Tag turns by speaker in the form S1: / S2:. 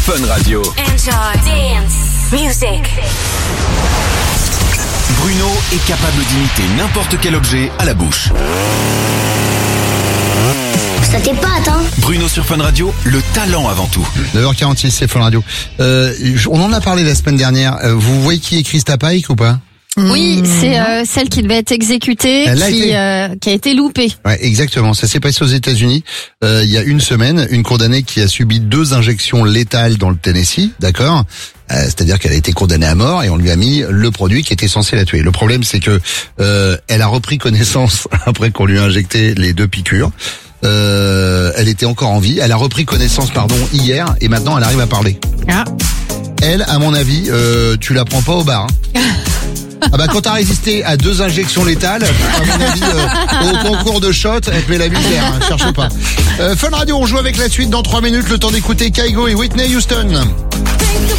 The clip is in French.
S1: Fun Radio.
S2: Enjoy dance music.
S1: Bruno est capable d'imiter n'importe quel objet à la bouche.
S3: Ça t'épate, hein?
S1: Bruno sur Fun Radio, le talent avant tout.
S4: 9h46, c'est Fun Radio. On en a parlé la semaine dernière. Vous voyez qui est Christa Pike ou pas?
S5: Oui, c'est celle qui devait être exécutée, qui a été loupée.
S4: Ouais, exactement. Ça s'est passé aux États-Unis il y a une semaine. Une condamnée qui a subi 2 injections létales dans le Tennessee, d'accord. C'est-à-dire qu'elle a été condamnée à mort et on lui a mis le produit qui était censé la tuer. Le problème, c'est que elle a repris connaissance après qu'on lui a injecté les 2 piqûres. Elle était encore en vie. Elle a repris connaissance, hier et maintenant elle arrive à parler.
S5: Ah.
S4: Elle, à mon avis, tu la prends pas au bar. Hein. Ah bah quand t'as résisté à 2 injections létales, à mon avis, au concours de shot, elle te met la misère, hein, cherche pas. Fun Radio, on joue avec la suite dans 3 minutes, le temps d'écouter Kygo et Whitney Houston.